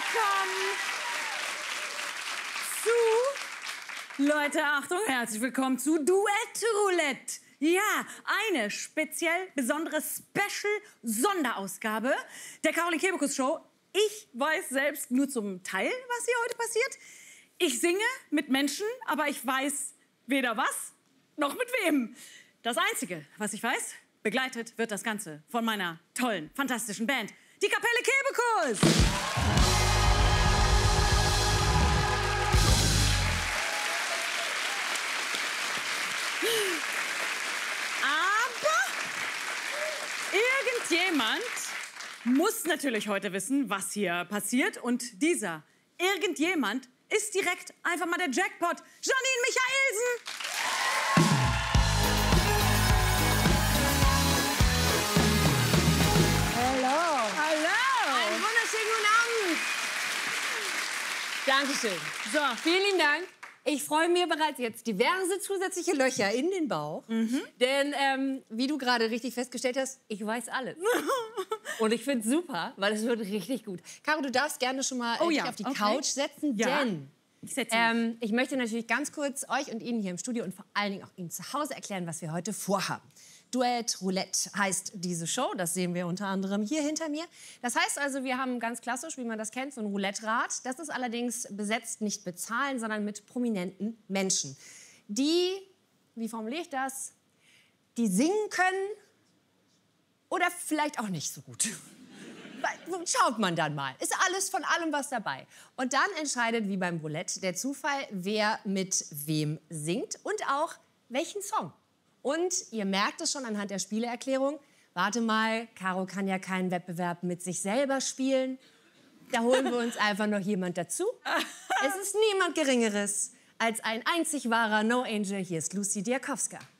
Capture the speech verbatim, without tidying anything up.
willkommen zu... Leute, Achtung, herzlich willkommen zu Duett Roulette. Ja, eine speziell besondere Special-Sonderausgabe der Caroline Kebekus Show. Ich weiß selbst nur zum Teil, was hier heute passiert. Ich singe mit Menschen, aber ich weiß weder was noch mit wem. Das Einzige, was ich weiß, begleitet wird das Ganze von meiner tollen, fantastischen Band, die Kapelle Kebekus. Aber irgendjemand muss natürlich heute wissen, was hier passiert. Und dieser irgendjemand ist direkt einfach mal der Jackpot. Janine Michaelsen! Hallo. Hallo! Einen wunderschönen guten Abend. Dankeschön. So, vielen lieben Dank. Ich freue mich bereits jetzt diverse zusätzliche Löcher in den Bauch. Mhm. Denn, ähm, wie du gerade richtig festgestellt hast, ich weiß alles. Und ich finde es super, weil es wird richtig gut. Caro, du darfst gerne schon mal äh, Oh dich ja, auf die okay. Couch setzen, Ja. denn Ich setze ähm, ich möchte natürlich ganz kurz euch und Ihnen hier im Studio und vor allen Dingen auch Ihnen zu Hause erklären, was wir heute vorhaben. Duett Roulette heißt diese Show, das sehen wir unter anderem hier hinter mir. Das heißt also, wir haben ganz klassisch, wie man das kennt, so ein Roulette-Rad. Das ist allerdings besetzt nicht mit Zahlen, sondern mit prominenten Menschen, die, wie formuliere ich das, die singen können oder vielleicht auch nicht so gut. Schaut man dann mal. Ist alles von allem was dabei. Und dann entscheidet, wie beim Roulette, der Zufall, wer mit wem singt und auch welchen Song. Und ihr merkt es schon anhand der Spieleerklärung. Warte mal, Caro kann ja keinen Wettbewerb mit sich selber spielen. Da holen wir uns einfach noch jemand dazu. Es ist niemand Geringeres als ein einzig wahrer No Angel. Hier ist Lucy Diakowska.